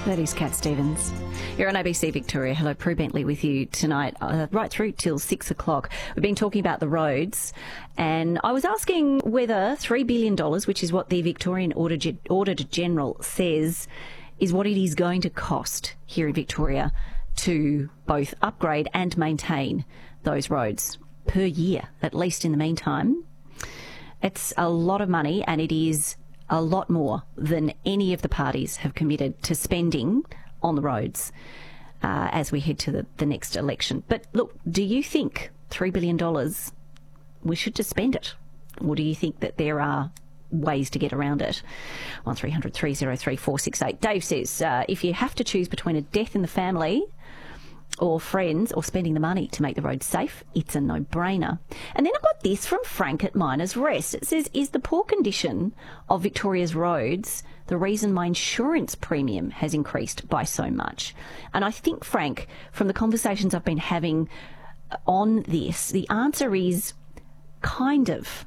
That is Cat Stevens. You're on ABC Victoria. Hello, Prue Bentley with you tonight, right through till 6 o'clock. We've been talking about the roads, and I was asking whether $3 billion, which is what the Victorian Auditor General says, is what it is going to cost here in Victoria to both upgrade and maintain those roads per year, at least in the meantime. It's a lot of money, and it is a lot more than any of the parties have committed to spending on the roads as we head to the next election. But look, do you think $3 billion, we should just spend it? Or do you think that there are ways to get around it? 1300 303 468. Dave says, if you have to choose between a death in the family or friends or spending the money to make the roads safe, it's a no-brainer. And then I've got this from Frank at Miners Rest. It says, is the poor condition of Victoria's roads the reason my insurance premium has increased by so much? And I think, Frank, from the conversations I've been having on this, the answer is kind of.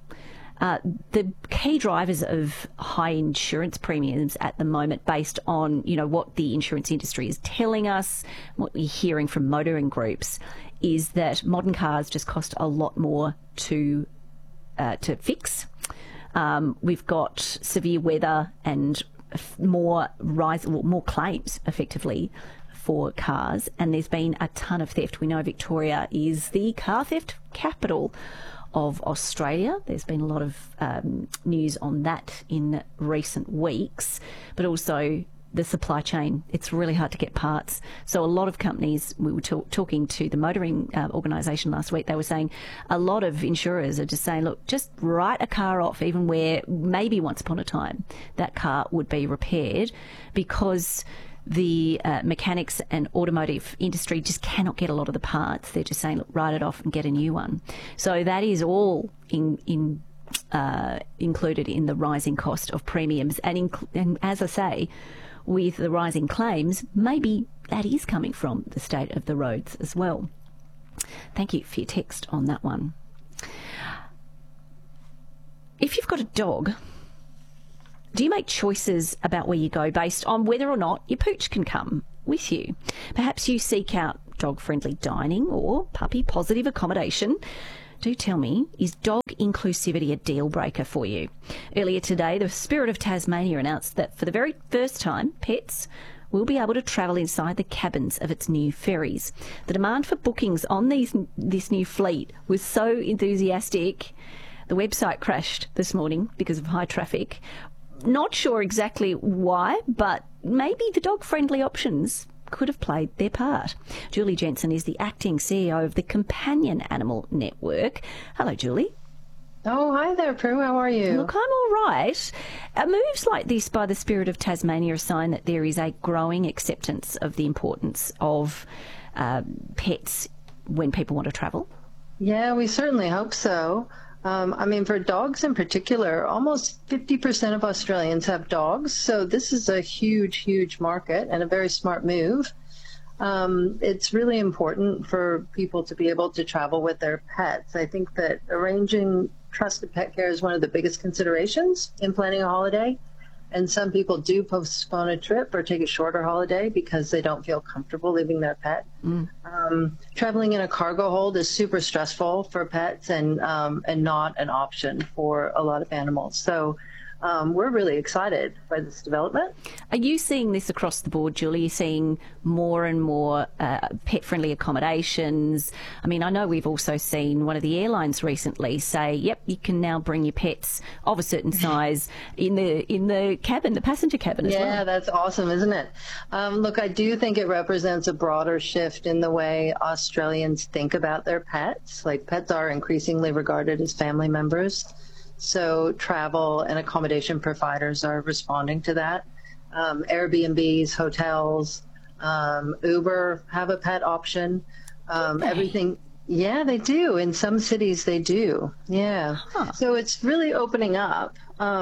The key drivers of high insurance premiums at the moment, based on, you know, what the insurance industry is telling us, what we're hearing from motoring groups, is that modern cars just cost a lot more to fix. We've got severe weather and more claims, effectively, for cars, and there's been a ton of theft. We know Victoria is the car theft capital of Australia. There's been a lot of news on that in recent weeks, but also the supply chain. It's really hard to get parts. So a lot of companies, we were talking to the motoring organisation last week, they were saying a lot of insurers are just saying, look, just write a car off, even where maybe once upon a time that car would be repaired, because the mechanics and automotive industry just cannot get a lot of the parts. They're just saying, look, write it off and get a new one. So that is all included in the rising cost of premiums. And as I say, with the rising claims, maybe that is coming from the state of the roads as well. Thank you for your text on that one. If you've got a dog, do you make choices about where you go based on whether or not your pooch can come with you? Perhaps you seek out dog-friendly dining or puppy-positive accommodation. Do tell me, is dog inclusivity a deal breaker for you? Earlier today, the Spirit of Tasmania announced that for the very first time, pets will be able to travel inside the cabins of its new ferries. The demand for bookings on this new fleet was so enthusiastic, the website crashed this morning because of high traffic. Not sure exactly why, but maybe the dog-friendly options could have played their part. Julie Jensen is the acting CEO of the Companion Animal Network. Hello, Julie. Oh, hi there, Prue. How are you? Look, I'm all right. Moves like this by the Spirit of Tasmania are a sign that there is a growing acceptance of the importance of pets when people want to travel. Yeah, we certainly hope so. I mean, for dogs in particular, almost 50% of Australians have dogs. So this is a huge, huge market and a very smart move. It's really important for people to be able to travel with their pets. I think that arranging trusted pet care is one of the biggest considerations in planning a holiday. And some people do postpone a trip or take a shorter holiday because they don't feel comfortable leaving their pet. Traveling in a cargo hold is super stressful for pets and not an option for a lot of animals. So we're really excited by this development. Are you seeing this across the board, Julie? Are you seeing more and more pet-friendly accommodations? I mean, I know we've also seen one of the airlines recently say, yep, you can now bring your pets of a certain size in the cabin, the passenger cabin as well. Yeah, that's awesome, isn't it? Look, I do think it represents a broader shift in the way Australians think about their pets. Like, pets are increasingly regarded as family members. So travel and accommodation providers are responding to that. Airbnbs, hotels, Uber have a pet option. Everything. Yeah, they do. In some cities, they do. Yeah. Huh. So it's really opening up,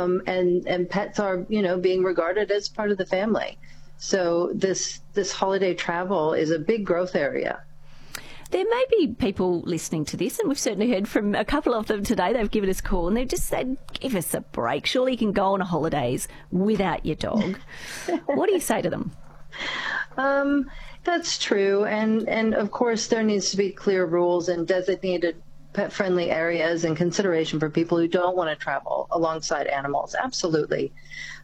and pets are, being regarded as part of the family. So this holiday travel is a big growth area. There may be people listening to this, and we've certainly heard from a couple of them today. They've given us a call and they've just said, give us a break. Surely you can go on holidays without your dog. What do you say to them? That's true, and of course there needs to be clear rules and designated pet-friendly areas and consideration for people who don't want to travel alongside animals. Absolutely.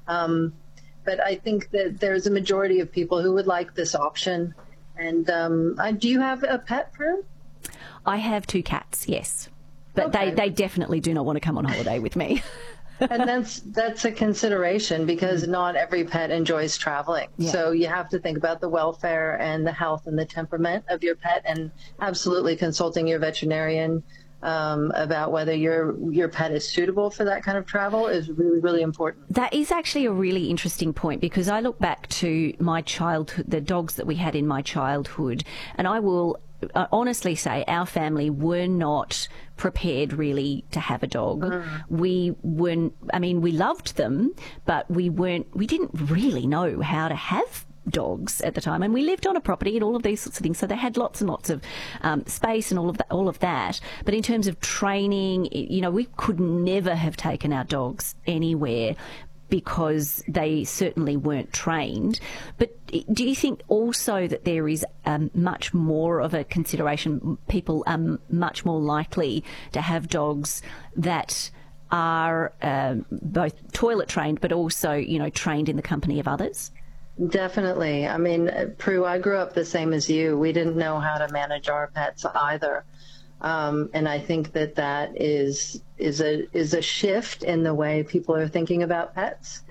But I think that there's a majority of people who would like this option. And do you have a pet, Prue? I have 2 cats, yes. But Okay. they definitely do not want to come on holiday with me. And that's a consideration because not every pet enjoys traveling. Yeah. So you have to think about the welfare and the health and the temperament of your pet, and absolutely consulting your veterinarian about whether your pet is suitable for that kind of travel is really, really important. That is actually a really interesting point, because I look back to my childhood, the dogs that we had in my childhood, and I will honestly say our family were not prepared really to have a dog. We weren't, I mean, we loved them, but we didn't really know how to have dogs at the time, and we lived on a property and all of these sorts of things, so they had lots and lots of space and all of that. But in terms of training, you know, we could never have taken our dogs anywhere because they certainly weren't trained. But do you think also that there is much more of a consideration? People are much more likely to have dogs that are both toilet trained, but also, you know, trained in the company of others? Definitely. I mean, Prue, I grew up the same as you. We didn't know how to manage our pets either. And I think that is a shift in the way people are thinking about pets.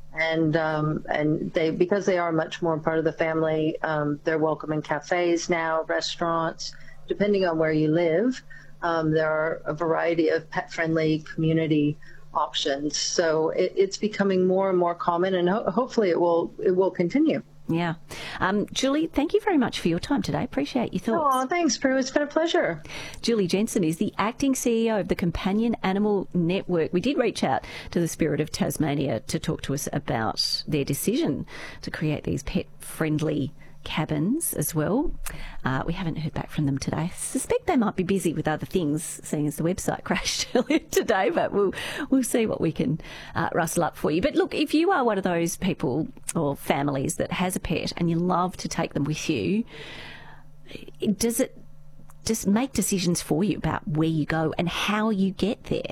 And they, because they are much more part of the family, they're welcome in cafes now, restaurants, depending on where you live. There are a variety of pet-friendly community options. So it's becoming more and more common, and hopefully it will continue. Yeah. Julie, thank you very much for your time today. Appreciate your thoughts. Oh, thanks, Prue. It's been a pleasure. Julie Jensen is the acting CEO of the Companion Animal Network. We did reach out to the Spirit of Tasmania to talk to us about their decision to create these pet-friendly cabins as well. We haven't heard back from them today. I suspect they might be busy with other things, seeing as the website crashed earlier today, but we'll see what we can rustle up for you. But look, if you are one of those people or families that has a pet and you love to take them with you, does it just make decisions for you about where you go and how you get there?